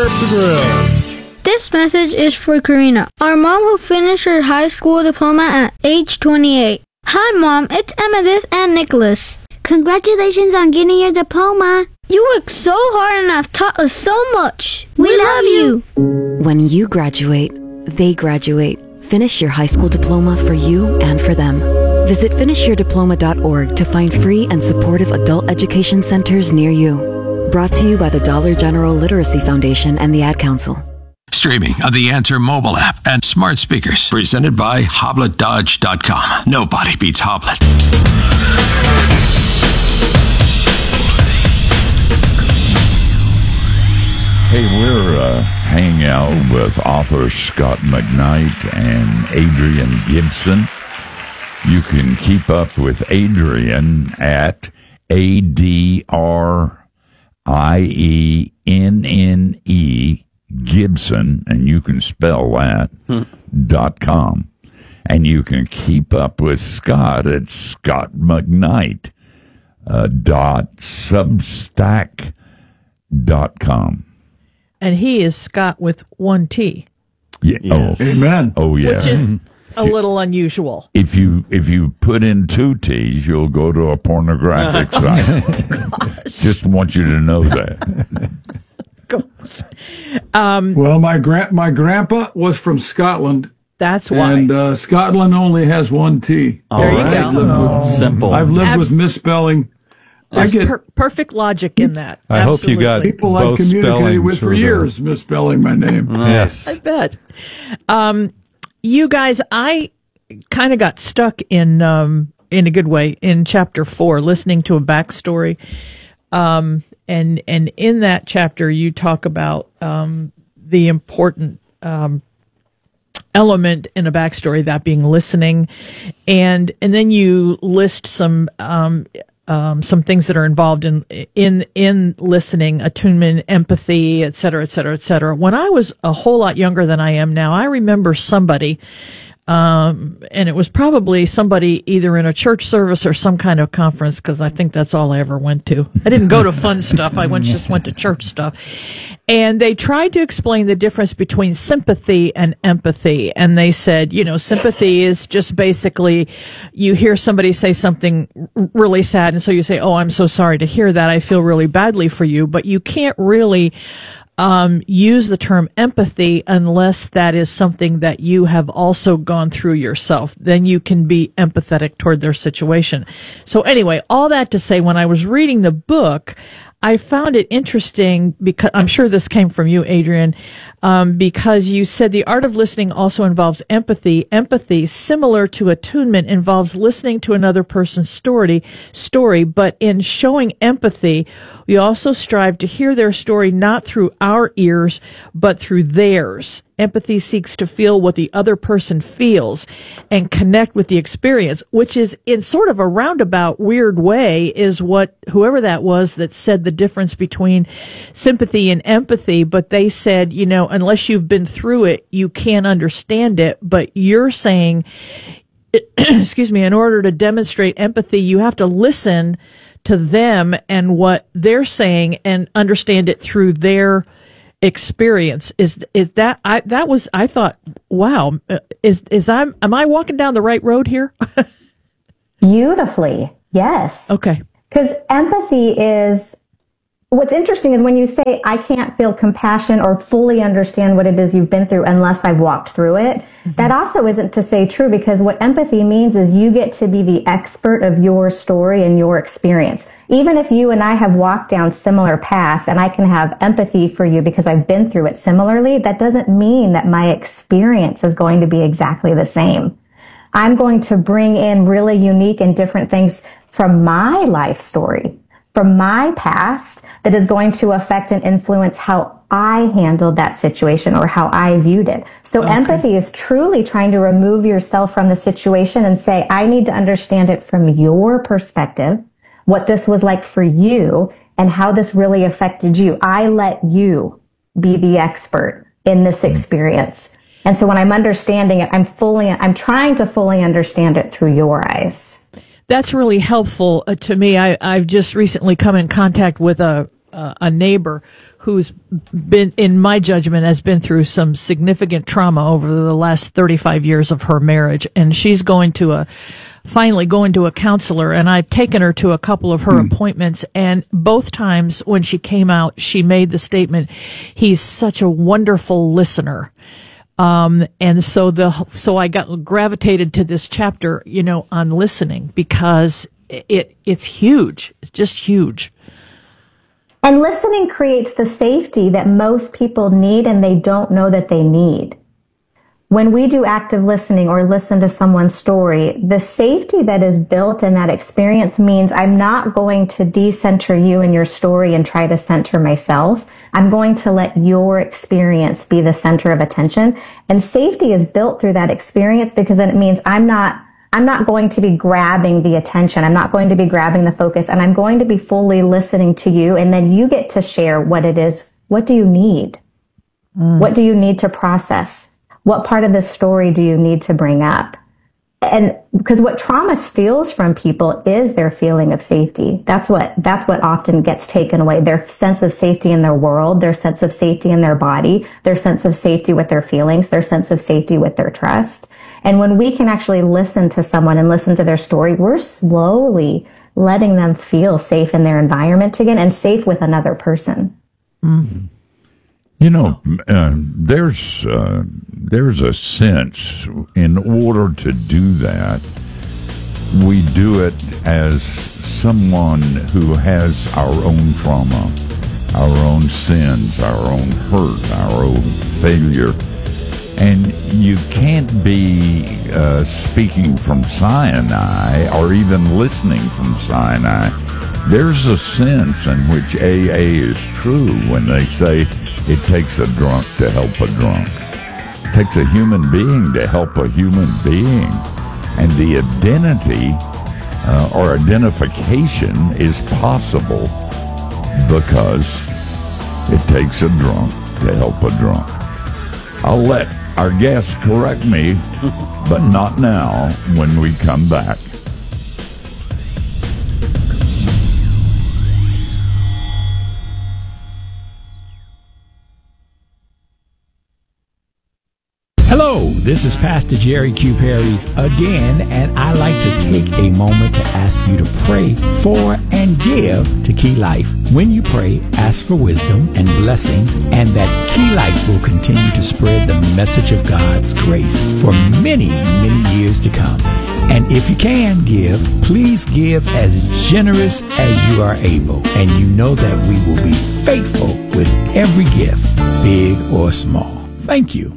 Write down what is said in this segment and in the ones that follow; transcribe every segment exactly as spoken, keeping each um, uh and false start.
the Grill. This message is for Karina, our mom who finished her high school diploma at age twenty-eight. Hi, Mom. It's Emmettith and Nicholas. Congratulations on getting your diploma. You worked so hard and have taught us so much. We, we love you. When you graduate, they graduate. Finish your high school diploma for you and for them. Visit finish your diploma dot org to find free and supportive adult education centers near you. Brought to you by the Dollar General Literacy Foundation and the Ad Council. Streaming on the Answer mobile app and smart speakers. Presented by Hoblet Dodge dot com. Nobody beats Hoblet. Hey, we're uh, hanging out with author Scott McKnight and Adrienne Gibson. You can keep up with Adrienne at A D R I E N N E Gibson, and you can spell that, hmm. dot com. And you can keep up with Scott at Scott McKnight, uh, dot substack dot com. And he is Scott with one T. Yeah. Yes. Oh. Amen. Oh, yeah. Which is a little unusual. If you if you put in two T's, you'll go to a pornographic site. Oh, just want you to know that. Um, well, my gra- my grandpa was from Scotland. That's why. And uh, Scotland only has one T. There you right. go. So simple. I've lived Abs- with misspelling. There's I get per- perfect logic in that. I Absolutely. hope you got people both I've communicated with for the... years misspelling my name. Yes. I bet. Um, you guys, I kind of got stuck in, um, in a good way, in chapter four, listening to a backstory. Um, and, and in that chapter, you talk about, um, the important, um, element in a backstory, that being listening. And, and then you list some, um, um, some things that are involved in, in, in listening, attunement, empathy, et cetera, et cetera, et cetera. When I was a whole lot younger than I am now, I remember somebody, Um, and it was probably somebody either in a church service or some kind of conference, because I think that's all I ever went to. I didn't go to fun stuff. I went, just went to church stuff. And they tried to explain the difference between sympathy and empathy. And they said, you know, sympathy is just basically you hear somebody say something really sad, and so you say, oh, I'm so sorry to hear that. I feel really badly for you. But you can't really Um, use the term empathy unless that is something that you have also gone through yourself. Then you can be empathetic toward their situation. So anyway, all that to say, when I was reading the book, I found it interesting because I'm sure this came from you, Adrienne, um, because you said the art of listening also involves empathy. Empathy, similar to attunement, involves listening to another person's story, story, but in showing empathy, we also strive to hear their story not through our ears, but through theirs. Empathy seeks to feel what the other person feels and connect with the experience, which is, in sort of a roundabout, weird way, is what whoever that was that said the difference between sympathy and empathy. But they said, you know, unless you've been through it, you can't understand it. But you're saying, excuse me, in order to demonstrate empathy, you have to listen to them and what they're saying and understand it through their experience. Is is that I that was I thought, wow, is is I'm am I walking down the right road here? Beautifully, yes. Okay. Because empathy is, what's interesting is when you say I can't feel compassion or fully understand what it is you've been through unless I've walked through it. Mm-hmm. That also isn't to say true, because what empathy means is you get to be the expert of your story and your experience. Even if you and I have walked down similar paths and I can have empathy for you because I've been through it similarly, that doesn't mean that my experience is going to be exactly the same. I'm going to bring in really unique and different things from my life story, from my past, that is going to affect and influence how I handled that situation or how I viewed it. So okay. Empathy is truly trying to remove yourself from the situation and say, I need to understand it from your perspective, what this was like for you and how this really affected you. I let you be the expert in this experience. And so when I'm understanding it, I'm fully, I'm trying to fully understand it through your eyes. That's really helpful uh, to me. I, I've just recently come in contact with a, uh, a neighbor who's been, in my judgment, has been through some significant trauma over the last thirty-five years of her marriage. And she's going to a, finally going to a counselor. And I've taken her to a couple of her mm. appointments. And both times when she came out, she made the statement, he's such a wonderful listener. Um, and so the, so I got gravitated to this chapter, you know, on listening, because it, it's huge. It's just huge. And listening creates the safety that most people need and they don't know that they need. When we do active listening or listen to someone's story, the safety that is built in that experience means I'm not going to decenter you and your story and try to center myself. I'm going to let your experience be the center of attention. And safety is built through that experience, because then it means I'm not, I'm not going to be grabbing the attention. I'm not going to be grabbing the focus, and I'm going to be fully listening to you. And then you get to share what it is. What do you need? Mm. What do you need to process? What part of the story do you need to bring up? And because what trauma steals from people is their feeling of safety. That's what, that's what often gets taken away. Their sense of safety in their world, their sense of safety in their body, their sense of safety with their feelings, their sense of safety with their trust. And when we can actually listen to someone and listen to their story, we're slowly letting them feel safe in their environment again and safe with another person. Mm-hmm. You know, uh, there's uh, there's a sense, in order to do that, we do it as someone who has our own trauma, our own sins, our own hurt, our own failure. And you can't be uh, speaking from Sinai or even listening from Sinai. There's a sense in which A A is true when they say it takes a drunk to help a drunk. It takes a human being to help a human being. And the identity uh, or identification is possible because it takes a drunk to help a drunk. I'll let our guests correct me, but not now when we come back. Hello, this is Pastor Jerry Q. Perry's again, and I like to take a moment to ask you to pray for and give to Key Life. When you pray, ask for wisdom and blessings, and that Key Life will continue to spread the message of God's grace for many, many years to come. And if you can give, please give as generous as you are able, and you know that we will be faithful with every gift, big or small. Thank you.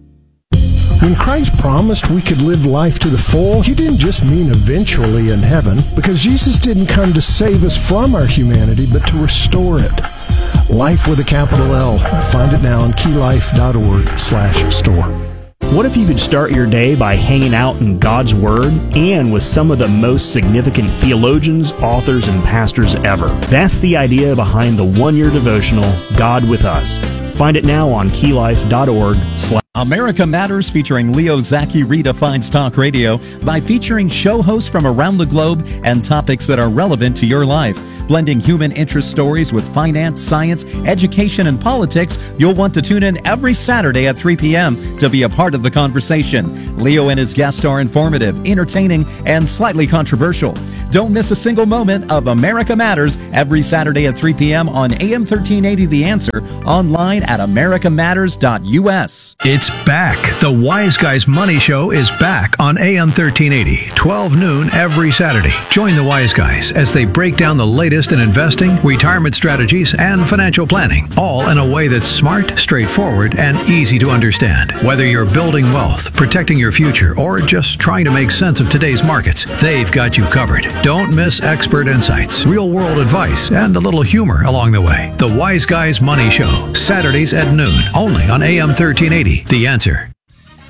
When Christ promised we could live life to the full, he didn't just mean eventually in heaven, because Jesus didn't come to save us from our humanity, but to restore it. Life with a capital L. Find it now on keylife.org slash store. What if you could start your day by hanging out in God's Word and with some of the most significant theologians, authors, and pastors ever? That's the idea behind the one-year devotional, God with Us. Find it now on keylife.org slash America Matters, featuring Leo Zaki, redefines talk radio by featuring show hosts from around the globe and topics that are relevant to your life. Blending human interest stories with finance, science, education, and politics, you'll want to tune in every Saturday at three p.m. to be a part of the conversation. Leo and his guests are informative, entertaining, and slightly controversial. Don't miss a single moment of America Matters every Saturday at three p.m. on A M thirteen eighty The Answer, online at america matters dot u s. It's back. The Wise Guys Money Show is back on A M thirteen eighty, twelve noon every Saturday. Join the Wise Guys as they break down the latest in investing, retirement strategies, and financial planning, all in a way that's smart, straightforward, and easy to understand. Whether you're building wealth, protecting your future, or just trying to make sense of today's markets, they've got you covered. Don't miss expert insights, real-world advice, and a little humor along the way. The Wise Guys Money Show, Saturdays at noon, only on A M thirteen eighty. The Answer.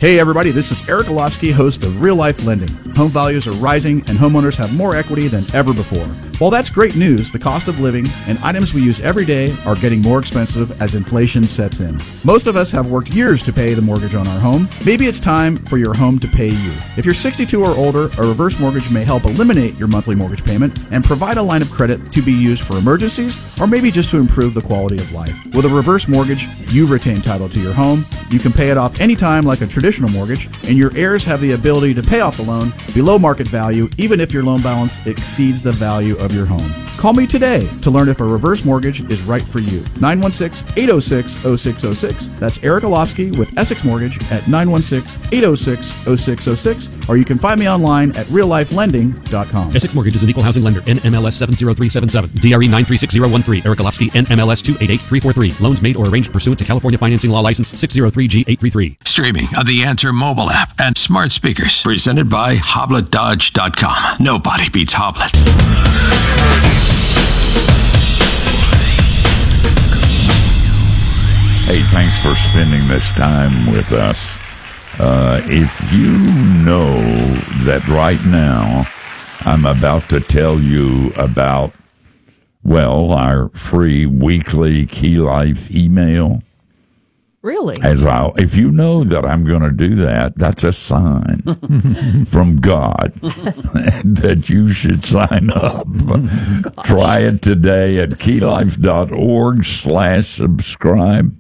Hey everybody, this is Eric Olofsky, host of Real Life Lending. Home values are rising and homeowners have more equity than ever before. While that's great news, the cost of living and items we use every day are getting more expensive as inflation sets in. Most of us have worked years to pay the mortgage on our home. Maybe it's time for your home to pay you. If you're sixty-two or older, a reverse mortgage may help eliminate your monthly mortgage payment and provide a line of credit to be used for emergencies or maybe just to improve the quality of life. With a reverse mortgage, you retain title to your home. You can pay it off anytime like a traditional mortgage, and your heirs have the ability to pay off the loan below market value even if your loan balance exceeds the value of your home. Call me today to learn if a reverse mortgage is right for you. nine one six, eight oh six, oh six oh six. That's Eric Olofsky with Essex Mortgage at nine one six, eight oh six, oh six oh six, or you can find me online at real life lending dot com. Essex Mortgage is an equal housing lender. N M L S seven zero three seven seven. D R E nine three six zero one three. Eric Olofsky. N M L S two eight eight three four three. Loans made or arranged pursuant to California Financing Law License six zero three G eight three three. Streaming on the Answer mobile app and smart speakers. Presented by Hoblet Dodge dot com. Nobody beats Hoblet. Hey, thanks for spending this time with us. Uh, if you know that right now I'm about to tell you about, well, our free weekly Key Life email. Really? As I, if you know that I'm going to do that, that's a sign from God that you should sign up. Try it today at keylife.org slash subscribe.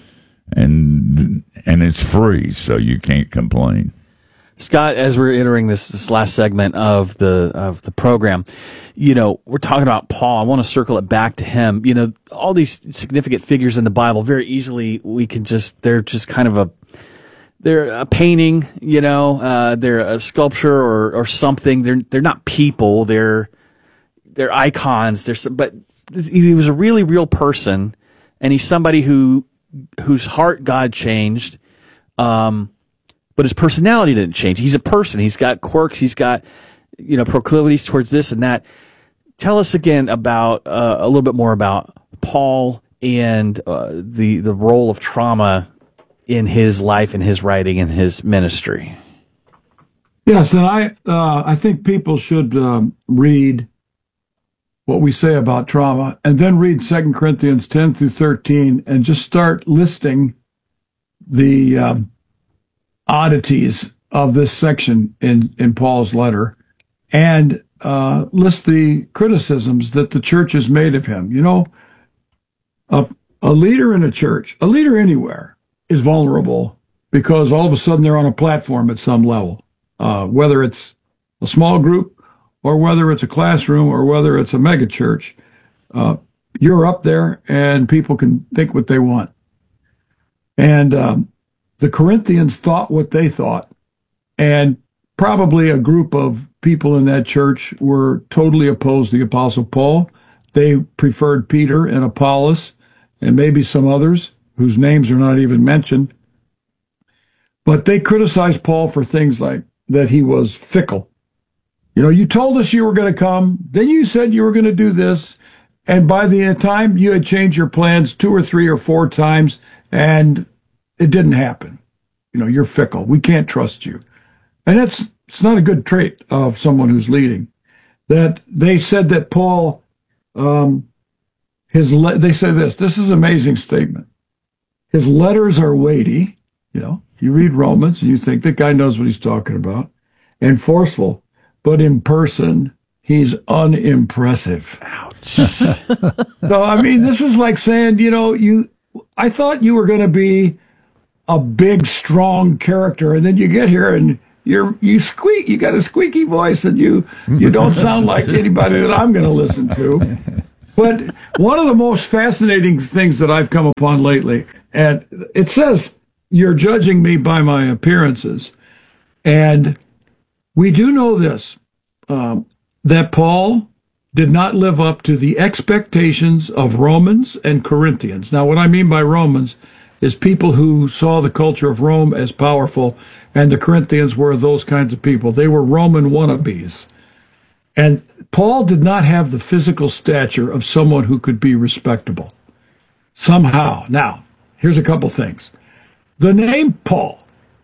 And and it's free, so you can't complain. Scott, as we're entering this, this last segment of the of the program, you know, we're talking about Paul. I want to circle it back to him. You know, all these significant figures in the Bible, very easily we can just, they're just kind of a, they're a painting, you know, uh, they're a sculpture or, or something. They're, they're not people. They're, they're icons. They're, but he was a really real person, and he's somebody who, whose heart God changed. Um, But his personality didn't change. He's a person. He's got quirks. He's got, you know, proclivities towards this and that. Tell us again about uh, a little bit more about Paul and uh, the the role of trauma in his life, in his writing, and his ministry. Yes, and I uh, I think people should um, read what we say about trauma, and then read Second Corinthians ten through thirteen, and just start listing the Um, oddities of this section in, in Paul's letter, and uh, list the criticisms that the church has made of him. You know, a, a leader in a church, a leader anywhere, is vulnerable because all of a sudden they're on a platform at some level, uh, whether it's a small group or whether it's a classroom or whether it's a mega church. Uh, you're up there and people can think what they want. And um, the Corinthians thought what they thought, and probably a group of people in that church were totally opposed to the Apostle Paul. They preferred Peter and Apollos and maybe some others whose names are not even mentioned. But they criticized Paul for things like that he was fickle. You know, you told us you were going to come, then you said you were going to do this, and by the time you had changed your plans two or three or four times, and it didn't happen. You know, you're fickle. We can't trust you. And that's, it's not a good trait of someone who's leading. That they said that Paul, um, his, le- they say this, this is an amazing statement. His letters are weighty. You know, you read Romans and you think that guy knows what he's talking about, and forceful, but in person, he's unimpressive. Ouch. So, I mean, this is like saying, you know, you, I thought you were going to be a big, strong character, and then you get here and you're you squeak. You got a squeaky voice, and you you don't sound like anybody that I'm going to listen to. But one of the most fascinating things that I've come upon lately, and it says you're judging me by my appearances, and we do know this um, that Paul did not live up to the expectations of Romans and Corinthians. Now, what I mean by Romans is people who saw the culture of Rome as powerful, and the Corinthians were those kinds of people. They were Roman wannabes. And Paul did not have the physical stature of someone who could be respectable. Somehow. Now, here's a couple things. The name Paul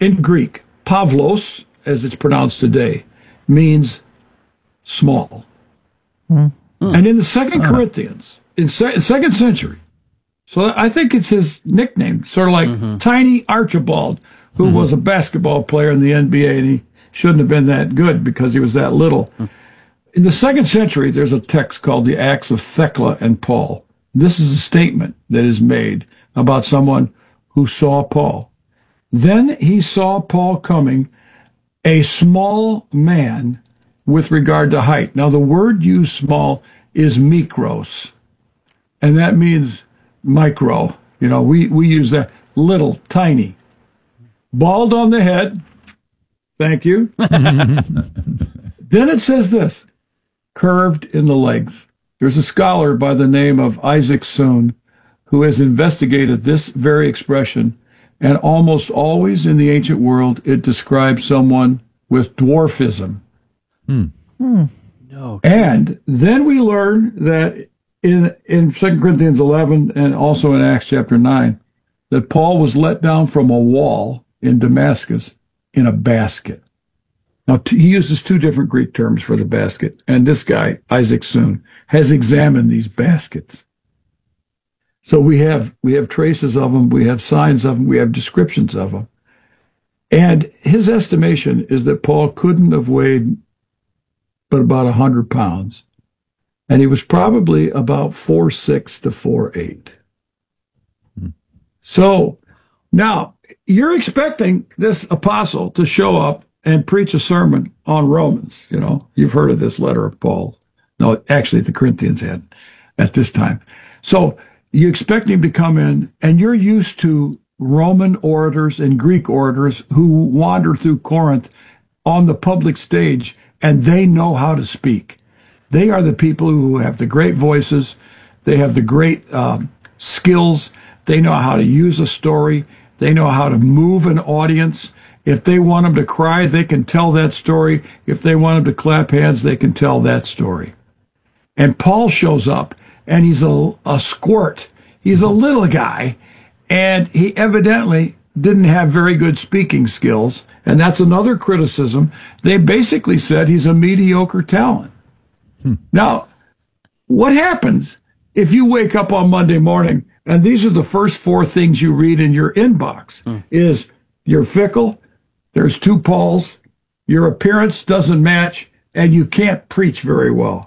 in Greek, Pavlos, as it's pronounced today, means small. Mm. And in the Second Corinthians, in se- second century, so I think it's his nickname, sort of like mm-hmm. Tiny Archibald, who mm-hmm. was a basketball player in the N B A, and he shouldn't have been that good because he was that little. Mm. In the second century, there's a text called the Acts of Thecla and Paul. This is a statement that is made about someone who saw Paul. Then he saw Paul coming, a small man with regard to height. Now, the word used small is mikros, and that means micro. You know, we, we use that little, tiny. Bald on the head. Thank you. Then it says this, curved in the legs. There's a scholar by the name of Isaac Soon who has investigated this very expression, and almost always in the ancient world, it describes someone with dwarfism. Hmm. Hmm. No. And then we learn that in in Second Corinthians eleven and also in Acts chapter nine, that Paul was let down from a wall in Damascus in a basket. Now, t- he uses two different Greek terms for the basket, and this guy, Isaac Soon, has examined these baskets. So we have we have traces of them, we have signs of them, we have descriptions of them. And his estimation is that Paul couldn't have weighed but about one hundred pounds. And he was probably about four six to four eight. Hmm. So now you're expecting this apostle to show up and preach a sermon on Romans. You know, you've heard of this letter of Paul. No, actually the Corinthians had at this time. So you expect him to come in, and you're used to Roman orators and Greek orators who wander through Corinth on the public stage, and they know how to speak. They are the people who have the great voices. They have the great um, skills. They know how to use a story. They know how to move an audience. If they want them to cry, they can tell that story. If they want them to clap hands, they can tell that story. And Paul shows up, and he's a, a squirt. He's a little guy, and he evidently didn't have very good speaking skills, and that's another criticism. They basically said he's a mediocre talent. Hmm. Now, what happens if you wake up on Monday morning, and these are the first four things you read in your inbox, hmm. is you're fickle, there's two Pauls, your appearance doesn't match, and you can't preach very well.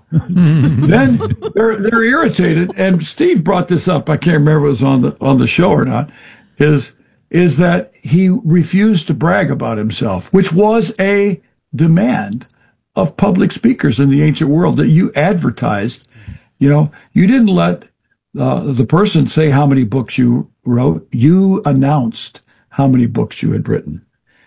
Then they're they're irritated, and Steve brought this up. I can't remember if it was on the on the show or not. Is is that he refused to brag about himself, which was a demand of public speakers in the ancient world, that you advertised. You know, you didn't let uh, the person say how many books you wrote. You announced how many books you had written.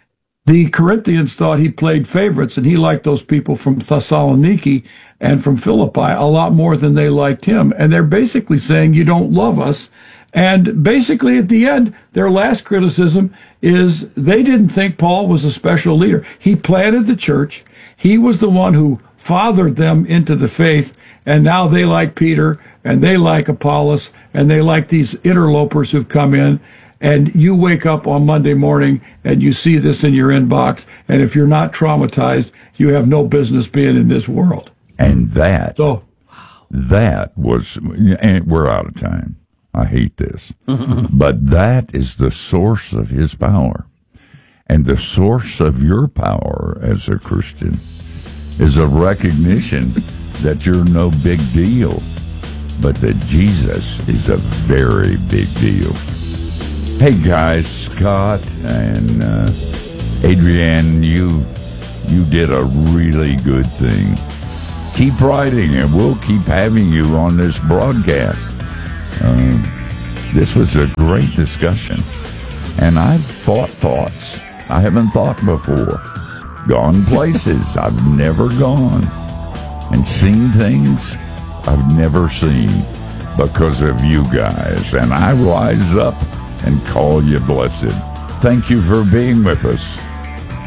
The Corinthians thought he played favorites, and he liked those people from Thessaloniki and from Philippi a lot more than they liked him. And they're basically saying, you don't love us. And basically at the end, their last criticism is they didn't think Paul was a special leader. He planted the church. He was the one who fathered them into the faith. And now they like Peter, and they like Apollos, and they like these interlopers who've come in. And you wake up on Monday morning and you see this in your inbox, and if you're not traumatized, you have no business being in this world. And that, so, that was, and we're out of time. I hate this. But that is the source of his power. And the source of your power as a Christian is a recognition that you're no big deal, but that Jesus is a very big deal. Hey guys, Scott and uh, Adrienne, you you did a really good thing. Keep writing, and we'll keep having you on this broadcast. Um, this was a great discussion, and I've thought thoughts I haven't thought before, gone places I've never gone, and seen things I've never seen because of you guys, and I rise up and call you blessed. Thank you for being with us.